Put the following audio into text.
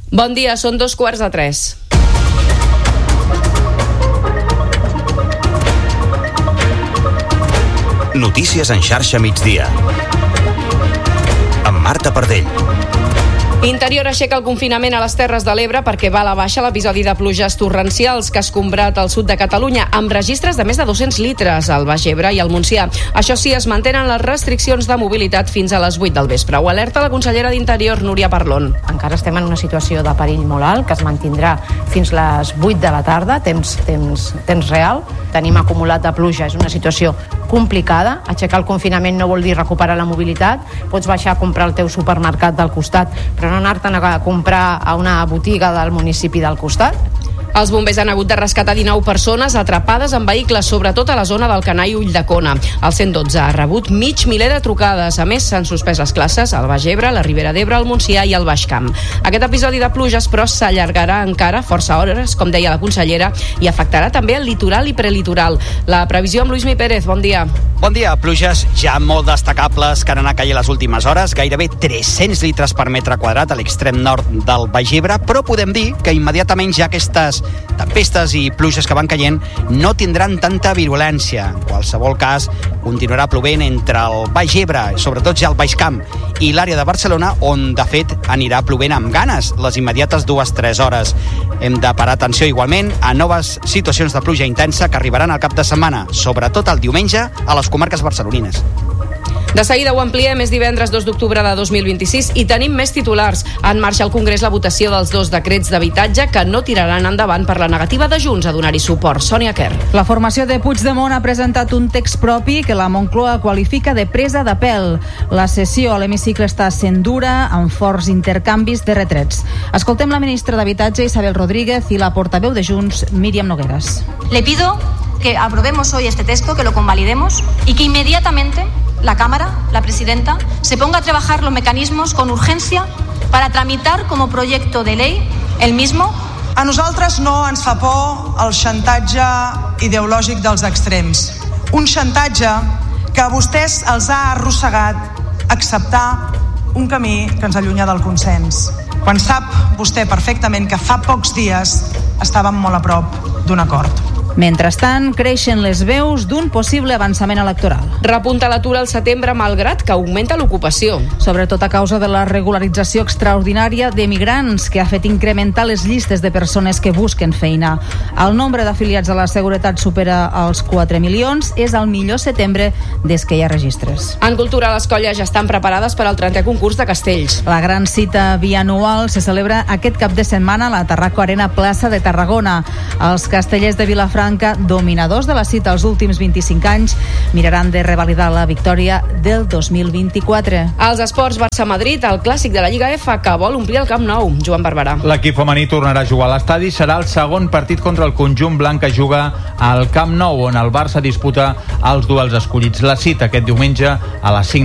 Bon dia, són 2:45. Notícies en xarxa migdia. Amb Marta Pardell. Interior aixeca el confinament a les Terres de l'Ebre perquè va a la baixa l'episodi de pluges torrencials que ha escombrat al sud de Catalunya, amb registres de més de 200 litres al Baix Ebre i al Montsià. Això sí, es mantenen les restriccions de mobilitat fins a les 8 del vespre. Ho alerta la consellera d'Interior, Núria Parlon. Encara estem en una situació de perill molt alt que es mantindrà fins les 8 de la tarda, temps real. Tenim acumulat de pluja, és una situació complicada. Aixecar el confinament no vol dir recuperar la mobilitat. Pots baixar a comprar el teu supermercat del costat, però no anar-te'n a comprar a una botiga del municipi del costat. Els bombers han hagut de rescatar 19 persones atrapades en vehicles, sobretot a la zona del Canai Ulldecona. El 112 ha rebut mig miler de trucades. A més, s'han suspès les classes al Baix Ebre, la Ribera d'Ebre, el Montsià i el Baix Camp. Aquest episodi de pluges, però, s'allargarà encara força hores, com deia la consellera, i afectarà també el litoral i prelitoral. La previsió amb Lluís Mi Pérez. Bon dia. Bon dia. Pluges ja molt destacables que han anat caient les últimes hores, gairebé 300 litres per metre quadrat a l'extrem nord del Baix Ebre, però podem dir que immediatament ja aquestes tempestes i pluges que van caient no tindran tanta virulència. En qualsevol cas, continuarà plovent entre el Baix Ebre, sobretot ja el Baix Camp, i l'àrea de Barcelona, on, de fet, anirà plovent amb ganes les immediates 2-3 hores. Hem de parar atenció igualment a noves situacions de pluja intensa que arribaran al cap de setmana, sobretot el diumenge, a les comarques barcelonines. De seguida ho ampliem, és divendres 2 d'octubre de 2026 i tenim més titulars. En marxa al Congrés la votació dels 2 decrets d'habitatge que no tiraran endavant per la negativa de Junts a donar-hi suport. Sònia Quer. La formació de Puigdemont ha presentat un text propi que la Moncloa qualifica de presa de pèl. La sessió a l'hemicicle està sent dura, amb forts intercanvis de retrets. Escoltem la ministra d'Habitatge, Isabel Rodríguez, i la portaveu de Junts, Míriam Nogueras. Le pido que aprobemos hoy este texto, que lo convalidemos y que inmediatamente la Cámara, la Presidenta, se ponga a trabajar los mecanismos con urgencia para tramitar como proyecto de ley el mismo. A nosaltres no ens fa por el xantatge ideològic dels extrems. Un xantatge que a vostès els ha arrossegat acceptar un camí que ens allunya del consens. Quan sap vostè perfectament que fa pocs dies estàvem molt a prop d'un acord. Mentrestant, creixen les veus d'un possible avançament electoral. Repunta l'atur al setembre malgrat que augmenta l'ocupació. Sobretot a causa de la regularització extraordinària de migrants que ha fet incrementar les llistes de persones que busquen feina. El nombre d'afiliats a la Seguretat supera els 4 milions. És el millor setembre des que hi ha registres. En cultura, les colles ja estan preparades per al 30è concurs de castells. La gran cita bianual se celebra aquest cap de setmana a la Tarraco Arena Plaça de Tarragona. Els castellers de Vilafranca, dominadors de la cita els últims 25 anys, miraran de revalidar la victòria del 2024. Als esports, Barça-Madrid, el clàssic de la Lliga F que vol omplir el Camp Nou. Joan Barberà. L'equip femení tornarà a jugar a l'estadi. Serà el segon partit contra el conjunt blanc que juga al Camp Nou, on el Barça disputa els duels escollits. La cita aquest diumenge a les 5